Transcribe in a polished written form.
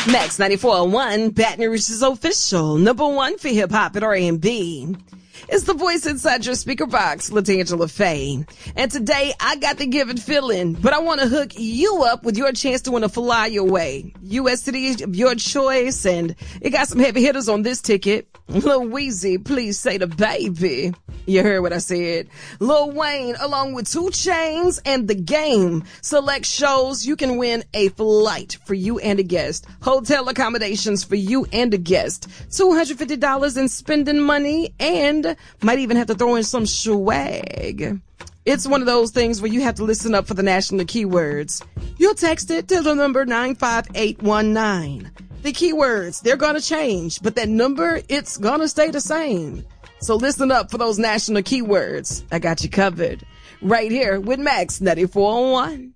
Max 94.1, Baton Rouge's official number one for hip hop and R&B. It's the voice inside your speaker box, LaTangela Faye. And today I got the given feeling, but I want to hook you up with your chance to win a fly your way. U.S. city of your choice, and it got some heavy hitters on this ticket. Lil Weezy, please say the baby. You heard what I said. Lil Wayne, along with 2 Chainz and The Game, select shows you can win a flight for you and a guest. Hotel accommodations for you and a guest. $250 in spending money, and might even have to throw in some swag. It's one of those things where you have to listen up for the national keywords. You'll text it to the number 95819. The keywords, they're going to change, but that number, it's going to stay the same. So listen up for those national keywords. I got you covered right here with Max 94.1.